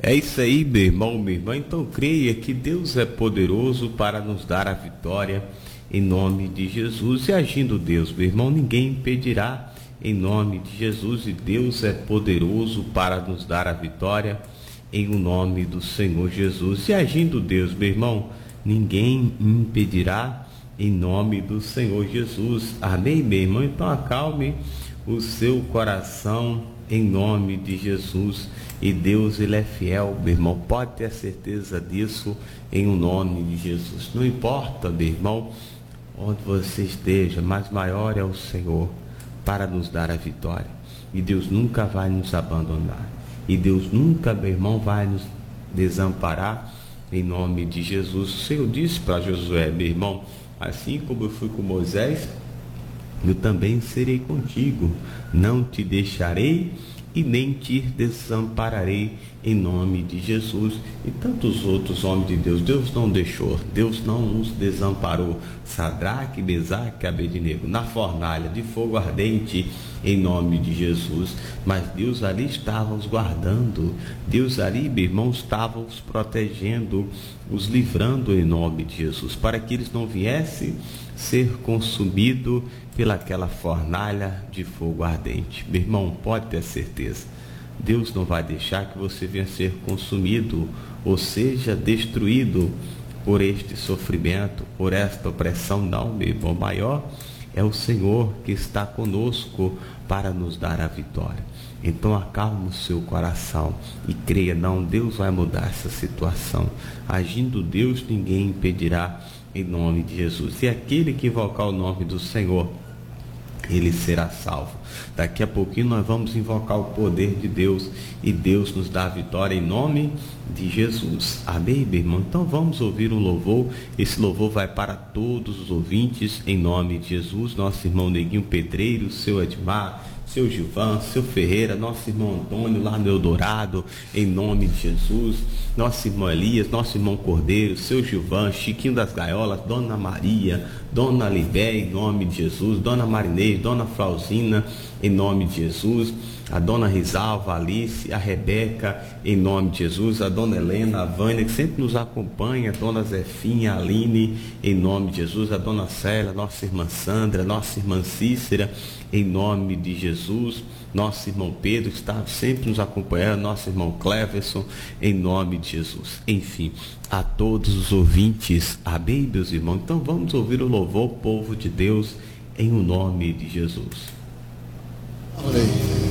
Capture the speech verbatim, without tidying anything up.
É isso aí, meu irmão, minha irmã. Então creia que Deus é poderoso para nos dar a vitória em nome de Jesus. E agindo Deus, meu irmão, ninguém impedirá em nome de Jesus. E Deus é poderoso para nos dar a vitória em o nome do Senhor Jesus. E agindo Deus, meu irmão, ninguém impedirá em nome do Senhor Jesus. Amém, meu irmão? Então acalme o seu coração em nome de Jesus. E Deus, ele é fiel, meu irmão, pode ter certeza disso em o nome de Jesus. Não importa, meu irmão, onde você esteja, mas maior é o Senhor para nos dar a vitória. E Deus nunca vai nos abandonar. E Deus nunca, meu irmão, vai nos desamparar em nome de Jesus. O Senhor disse para Josué, meu irmão, assim como eu fui com Moisés, eu também serei contigo. Não te deixarei e nem te desampararei em nome de Jesus. E tantos outros homens de Deus, Deus não deixou, Deus não os desamparou. Sadraque, Mesaque, Abednego, na fornalha de fogo ardente, em nome de Jesus. Mas Deus ali estava os guardando, Deus ali, meu irmão, estava os protegendo, os livrando em nome de Jesus, para que eles não viessem ser consumidos pelaquela fornalha de fogo ardente. Meu irmão, pode ter certeza, Deus não vai deixar que você venha ser consumido, ou seja, destruído por este sofrimento, por esta opressão. Não, meu irmão, maior é o Senhor que está conosco para nos dar a vitória. Então acalme o seu coração e creia, não, Deus vai mudar essa situação. Agindo Deus, ninguém impedirá em nome de Jesus. E aquele que invocar o nome do Senhor, ele será salvo. Daqui a pouquinho nós vamos invocar o poder de Deus e Deus nos dá a vitória em nome de Jesus. Amém, meu irmão? Então vamos ouvir um louvor. Esse louvor vai para todos os ouvintes em nome de Jesus. Nosso irmão Neguinho Pedreiro, seu Edmar, seu Gilvan, seu Ferreira, nosso irmão Antônio lá no Eldorado, em nome de Jesus. Nosso irmão Elias, nosso irmão Cordeiro, seu Gilvan, Chiquinho das Gaiolas, Dona Maria, Dona Libé, em nome de Jesus. Dona Marinês, Dona Flauzina, em nome de Jesus. A Dona Risalva, a Alice, a Rebeca, em nome de Jesus. A Dona Helena, a Vânia, que sempre nos acompanha. A Dona Zefinha, a Aline, em nome de Jesus. A Dona Célia, nossa irmã Sandra, nossa irmã Cícera, em nome de Jesus. Nosso irmão Pedro, que está sempre nos acompanhando. Nosso irmão Cleverson, em nome de Jesus. Enfim, a todos os ouvintes, amém, meus irmãos? Então vamos ouvir o louvor, povo de Deus, em o nome de Jesus. Amém.